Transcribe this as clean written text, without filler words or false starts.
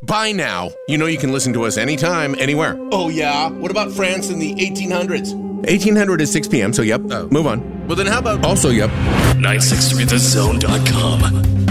By now, you know you can listen to us anytime, anywhere. Oh, yeah? What about France in the 1800s? 1800 is 6 p.m., so yep. Move on. Well, then how about... Also, yep. 963thezone.com.